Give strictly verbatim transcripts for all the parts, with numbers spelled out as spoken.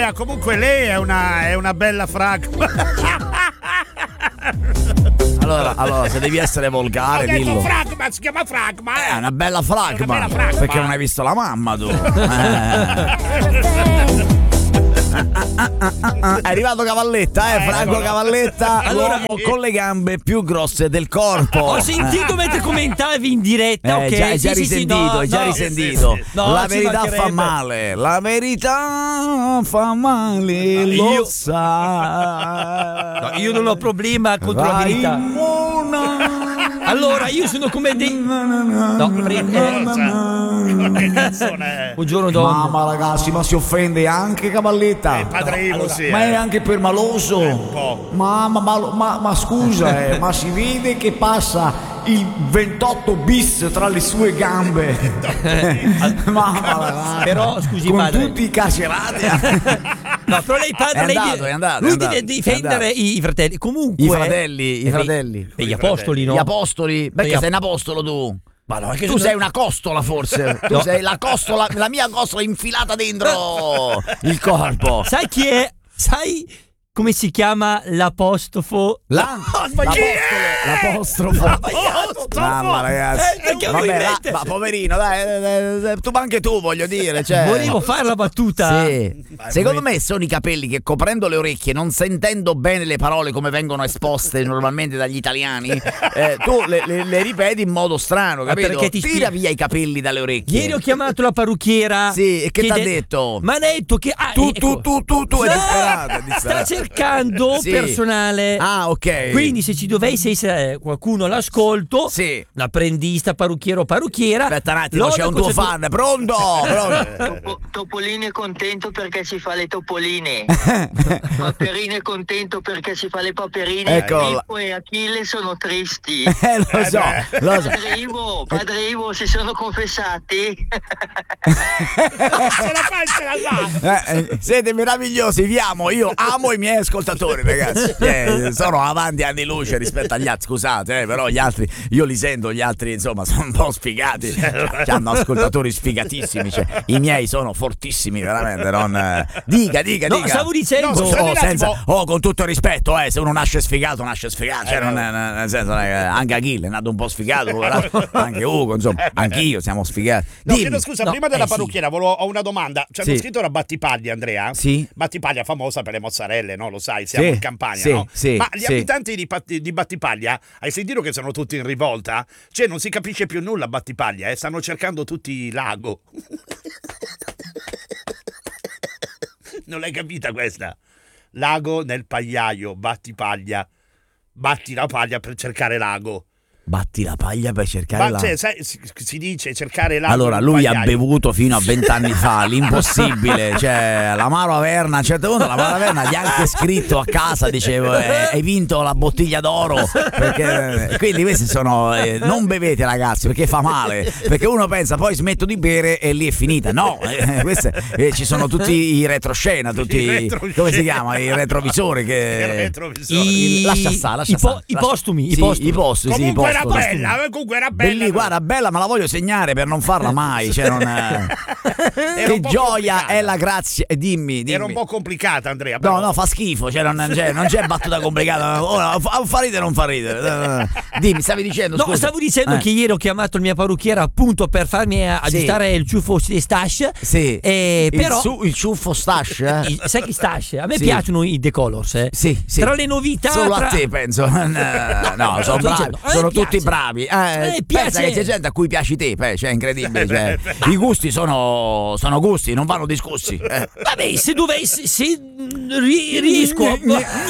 Andrea, comunque lei è una, è una bella fragma. Allora, allora, se devi essere volgare, Ho detto dillo. fragma, si chiama fragma. È una bella fragma. Una bella fragma. Perché non hai visto la mamma tu? Eh. Ah, ah, ah, ah, ah. È arrivato Cavalletta, eh, Franco Cavalletta, Allora, l'uomo con le gambe più grosse del corpo. Ho sentito eh. mentre commentavi in diretta, Eh, ok? già, già sì, sì, risentito, sì, no, già no. risentito. No, la ci verità fa mancherebbe. male, la verità fa male, lo Io- sa. No, io non ho problema contro la verità. Allora, io sono come dei. No, pre- eh, Che canzone è? buongiorno Don. Mamma ragazzi, ma si offende anche Cavalletta. Eh, Padre Ivo, allora, sì. Ma eh. è anche permaloso. po'. Mamma, ma, ma, ma scusa, eh, ma si vede che passa il ventotto bis tra le sue gambe. Mamma ragazzi. Però, scusi, con padre. tutti i cacerati. No, però lei padre, È lei andato, deve- è andato, lui è andato, deve difendere è andato. i, i fratelli. Comunque I fratelli, i eh, fratelli. e gli apostoli, no? Gli apostoli? Perché Gli- sei un apostolo tu? Ma no, è che Tu sono- sei una costola forse. Tu No. sei la costola, la mia costola infilata dentro il corpo. Sai chi è? Sai come si chiama l'apostrofo? La, ma chi l'apostrofo. L'apostrofo. Mamma ragazzi. Eh, perché Vabbè, mi la- mette- ma poverino, dai, eh, eh, tu ma anche tu voglio dire, cioè. Volevo fare la battuta. Sì. Secondo me sono i capelli che coprendo le orecchie, non sentendo bene le parole come vengono esposte normalmente dagli italiani, eh, tu le, le- le ripeti in modo strano, Ma capito? perché ti Tira spie- via i capelli dalle orecchie. Ieri ho chiamato la parrucchiera. Sì, e che t'ha de- detto? Ma ha detto che ah, Tu, ecco. tu, tu, tu, tu, è No, disperata, è sta disperata. cercando Sì. personale. Ah, ok. Quindi se ci dovesse essere qualcuno all'ascolto, Sì. l'apprendista, parrucchiero o parrucchiera. Aspetta un attimo, Loda c'è un tuo cosa tu- fan, pronto? Pronto? Topo- Topolino è contento perché si fa le topoline. Paperino è contento perché si fa le paperine. Ecco. Pippo e Achille sono tristi. Eh, lo so, lo so. Padre Ivo, Padre Ivo si sono confessati. Ce la fa, ce la fa. Eh, eh, siete meravigliosi, vi amo, io amo i miei ascoltatori, ragazzi. Eh, sono avanti anni luce rispetto agli altri, scusate, eh, però gli altri, io li sento, gli altri insomma sono un po' sfigati, hanno ascoltatori sfigatissimi, cioè, i miei sono fortissimi, veramente. Non, eh. Dica, dica, No, dica. stavo dicendo. No, scusate Oh, un senza, attimo. oh, con tutto il rispetto, eh, se uno nasce sfigato, nasce sfigato. Cioè, Eh, non no. è- nel senso, non è che- anche Achille è nato un po' sfigato, poveraccio, anche Ugo, insomma, anch'io siamo sfigati. No, Dimmi. chiedo scusa, No, prima della eh, sì. parrucchiera volevo, ho una domanda. Ci hanno Sì. scritto la Battipaglia, Andrea? Sì. Battipaglia famosa per le mozzarelle, no? Lo sai, siamo Sì, in Campania, sì, no? sì, Ma gli sì. abitanti di, Patti- di Battipaglia, hai sentito che sono tutti in rivolta? Cioè, non si capisce più nulla a Battipaglia, eh? Stanno cercando tutti l'ago. Non l'hai capita questa? Lago nel pagliaio, Battipaglia. Batti la paglia per cercare l'ago. Batti la paglia per cercare Ma la... cioè, sai, si, si dice cercare l'ago. Allora, nel lui ha pagliaio. bevuto fino a vent'anni fa, l'impossibile, cioè l'amaro Averna, a un certo punto l'amaro Averna gli ha anche scritto a casa, dicevo, eh, hai vinto la bottiglia d'oro, perché quindi questi sono, eh, non bevete ragazzi, perché fa male, perché uno pensa poi smetto di bere e lì è finita, no, eh, queste, eh, ci sono tutti i retroscena, tutti, I retroscena. come si chiama, i retrovisori che... Il retrovisore. I- Lascia stare, lascia i po- stare. i postumi, Sì, i postumi. i postumi, sì, i Comunque era postumi. bella, eh, comunque era bella. Belli, guarda, bella, ma la voglio segnare per non farla mai. Cioè, non, eh. Era Che un po' gioia complicata. è la grazia. eh, Dimmi, dimmi. Era un po' complicata, Andrea. No, però. no, fa schifo. Cioè, non, c'è, non c'è battuta complicata. Ora, fa, fa ridere o non fa ridere. No, no. Dimmi, stavi dicendo. No, scusa. stavo dicendo Eh. che ieri ho chiamato il mia parrucchiera appunto per farmi eh, aggiustare il ciuffo di stash. Sì. E il, però su- il ciuffo stash. Eh? i- sai che stash? A me Sì. piacciono i decolors. Eh. Sì, sì. Tra le novità. Solo tra- a te penso. No, no, sono sto bravi. dicendo, a me Sono piace. tutti bravi. Eh, A me pensa piace. che c'è gente a cui piaci te, beh, cioè, è incredibile. Cioè, i gusti sono, sono gusti, non vanno discussi. Eh. Vabbè, se dovessi, se mm, ri- riesco. a-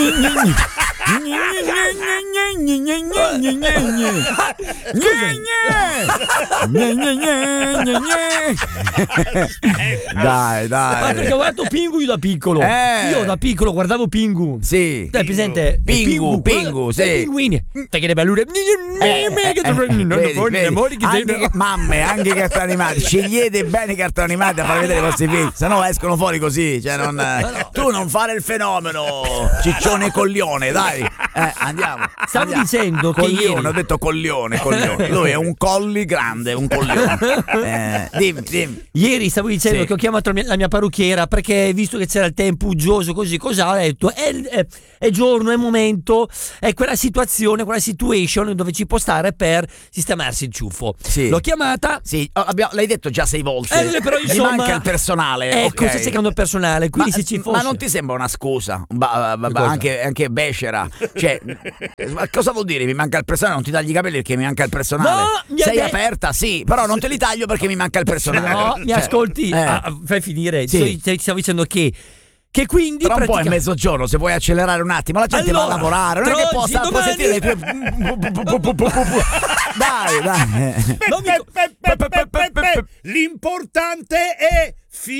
Dai, Ma perché dai. ho guardato Pingu io da piccolo. Eh. Io da piccolo guardavo Pingu. Sì. Hai presente? Pingu, quello- Pingu, i sì. pinguini. Perché le bellure. Eh, eh, eh, vedi, vedi. Anche, mamme, anche i cartoni animati, scegliete bene i cartoni animati da far vedere ai vostri figli, se no escono fuori così. Cioè non, tu non fare il fenomeno, ciccione coglione, dai. Eh, andiamo. Stavo andiamo. dicendo che Coglione, ieri- ho detto coglione, coglione. Lui è un colli grande, un coglione. Eh, dimmi, dimmi. Ieri stavo dicendo Sì. che ho chiamato la mia, la mia parrucchiera perché visto che c'era il tempo uggioso così cosa ho detto è, è, è giorno, è momento, è quella situazione, quella situation dove ci può stare per sistemarsi il ciuffo. Sì. L'ho chiamata. Sì, oh, abbiamo- l'hai detto già sei volte. Eh, però Mi insomma, manca il personale. Ecco, ok. stai cercando il personale, quindi ma, se ci fosse. ma non ti sembra una scusa? Ba- ba- ba- cosa? anche, anche becera. Cioè, ma cosa vuol dire? Mi manca il personale? Non ti tagli i capelli perché mi manca il personale. No, mi ha Sei de- aperta, sì, però non te li taglio perché mi manca il personale. No, mi Cioè, ascolti, eh. ah, fai finire. Sì. Ti stavo dicendo che che quindi Tra un po' è pratica- mezzogiorno, se vuoi accelerare un attimo, la gente Allora, va a lavorare, non è che può, oggi, sta- può domani- sentire le tue. Dai, dai. Non mi- Pe- pe- pe- pe- pe- pe- pe- L'importante è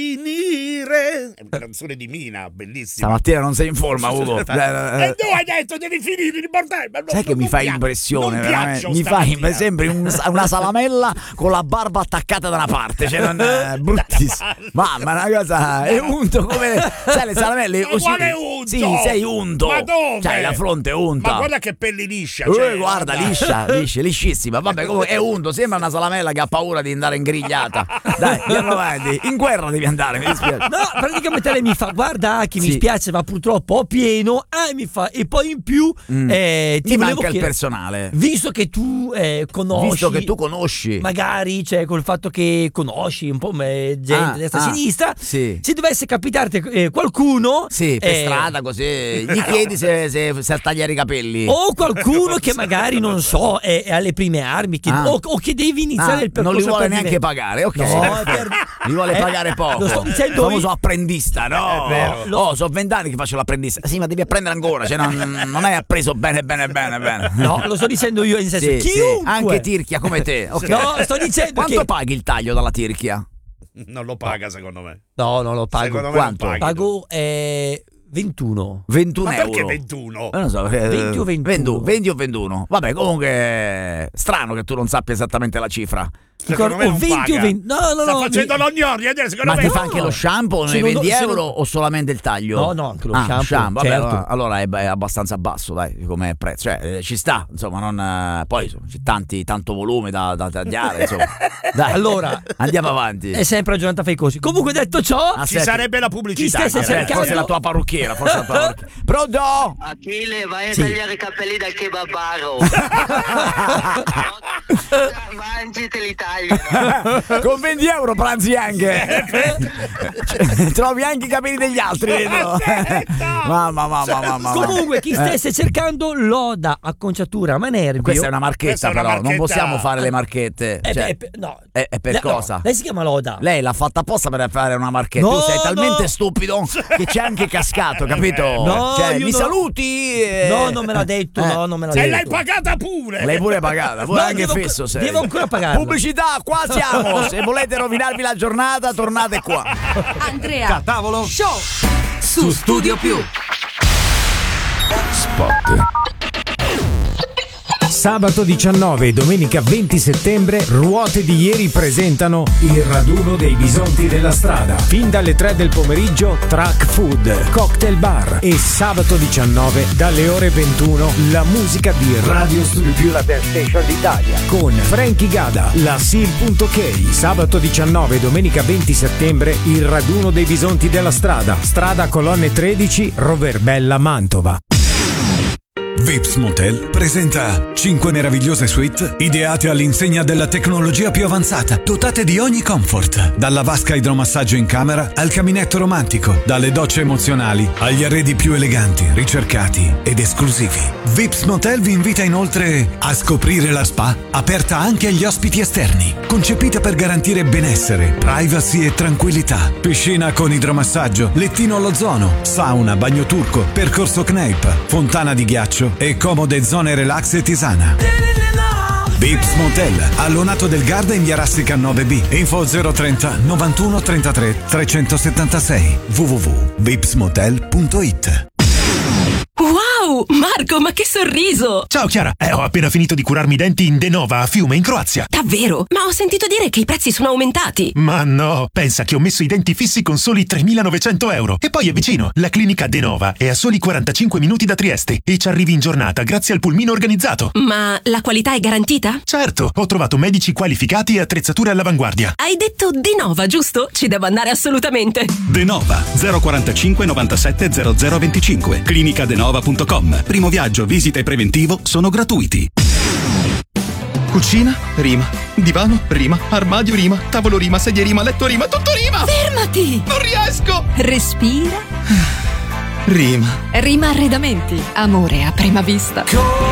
finire. È una canzone di Mina, bellissima. Stamattina non sei in forma, Ugo. E tu hai detto devi finire l'importante. Ma non- Sai che non mi fai pia- impressione, non veramente. piaccio Mi fai stamattina. sembri un- una salamella con la barba attaccata da una parte, cioè non è bruttissimo. Mamma, una cosa è unto come sai le salamelle Ma così. quale unto? Sì, sei unto. Ma dove? C'hai la fronte unta. Ma guarda che pelli liscia. Eh, cioè, guarda, liscia, liscia, liscissima. Vabbè, comunque è unto, sembra una salamella che ha paura di andare in grigliata. Dai, andiamo avanti. In guerra devi andare, mi dispiace. No, praticamente lei mi fa guarda che mi Sì. spiace ma purtroppo ho pieno eh, mi fa e poi in più Mm. eh, ti Ti volevo manca il chiedere, personale. visto che tu eh, conosci Visto che tu conosci. magari cioè col fatto che conosci un po' me, gente Ah, destra e ah, sinistra sì. se dovesse capitarti eh, qualcuno Sì, per eh, strada così. Gli chiedi se, se, se a tagliare i capelli. o qualcuno che magari non so è, è alle prime armi che- Ah. o, o che devi iniziare Ah, il percorso non li vuole per neanche divent- pagare, ok. No, è per- Li vuole eh, pagare poco. lo sto dicendo Il famoso io. apprendista, no? È vero. Oh, sono vent'anni che faccio l'apprendista. Sì, ma devi apprendere ancora, cioè non, non hai appreso bene, bene, bene, bene. no lo sto dicendo io in senso Sì, sì, chiunque anche Tirchia come te. ok. no sto dicendo Quanto che paghi il taglio dalla Tirchia? Non lo paga, secondo me. no non lo pago Secondo me Quanto? non paghi tu. pago eh, ventuno ventuno Ma perché euro. ventuno? Eh, non so, eh, venti o ventuno? venti o ventuno. Vabbè, comunque strano che tu non sappia esattamente la cifra. Secondo me o non venti o paga. venti no no Sta no facendo mi- l'ognorri, eh, secondo Ma me ti no. fa anche lo shampoo Se nei non- venti se euro non- o solamente il taglio? No, no, anche lo ah, shampoo, Vabbè, certo. allora, allora è, è abbastanza basso, dai, come prezzo. Cioè, eh, ci sta, insomma, non, eh, poi insomma, c'è tanti, tanto volume da, da tagliare, insomma. Dai, Allora, andiamo avanti. è sempre ragionata fai così comunque detto ciò Ci Aspetta. sarebbe la Chi pubblicità. stesse eh. cercando- Forse è la tua parrucchiera, forse è la tua parrucchiera. Pronto? Achille, vai a Sì. tagliare i capelli da kebabaro. Mangi te li tagliano. Con venti euro pranzi anche. Cioè, trovi anche i capelli degli altri dentro. Mamma, mamma, mamma, mamma. comunque chi Eh, stesse cercando loda acconciatura Manerbio Questa è una marchetta, Questa è una però non marchetta. possiamo fare le marchette. eh, Cioè, beh, per- no è- è per Lei- no, cosa? lei si chiama Loda Lei l'ha fatta apposta per fare una marchetta. No, tu sei talmente no. stupido che c'è anche cascato, capito? No, Cioè, io mi no. saluti. eh. no non me l'ha detto Eh. no non me l'ha Se detto l'hai pagata pure. L'hai pure pagata, pure No, anche devo- fesso sei. devo ancora pagarla. Pubblicità, qua siamo. Se volete rovinarvi la giornata, tornate qua. Andrea Tavolo Show su Studio Più. Sabato diciannove e domenica venti settembre Ruote di Ieri presentano il raduno dei bisonti della strada. Fin dalle tre del pomeriggio Track Food, Cocktail Bar e sabato diciannove dalle ore ventuno la musica di Radio Studio Più, la dance station d'Italia con Frankie Gada, la Seal.K. Sabato diciannove e domenica venti settembre il raduno dei bisonti della strada. Strada Colonne tredici, Roverbella, Mantova. Vips Motel presenta cinque meravigliose suite ideate all'insegna della tecnologia più avanzata, dotate di ogni comfort, dalla vasca idromassaggio in camera al caminetto romantico, dalle docce emozionali agli arredi più eleganti, ricercati ed esclusivi. Vips Motel vi invita inoltre a scoprire la spa, aperta anche agli ospiti esterni, concepita per garantire benessere, privacy e tranquillità. Piscina con idromassaggio, lettino all'ozono, sauna, bagno turco, percorso Kneip, fontana di ghiaccio e comode zone relax e tisana. Vips Motel, allonato del Garda in via Rassica nove B. Info zero trenta novantuno trentatré trecentosettantasei w w w punto vips motel punto it. Wow! Wow, Marco, ma che sorriso! Ciao Chiara, eh, ho appena finito di curarmi i denti in Denova a Fiume, in Croazia. Davvero? Ma ho sentito dire che i prezzi sono aumentati. Ma no, pensa che ho messo i denti fissi con soli tremilanovecento euro. E poi è vicino, la clinica Denova è a soli quarantacinque minuti da Trieste e ci arrivi in giornata grazie al pulmino organizzato. Ma la qualità è garantita? Certo, ho trovato medici qualificati e attrezzature all'avanguardia. Hai detto Denova, giusto? Ci devo andare assolutamente. Denova zero quarantacinque novantasette zero zero venticinque clinica denova punto com. Primo viaggio, visita e preventivo sono gratuiti. Cucina, rima. Divano, rima. Armadio, rima. Tavolo, rima. Sedia, rima. Letto, rima. Tutto rima. Fermati! Non riesco! Respira. Rima. Rima Arredamenti. Amore a prima vista.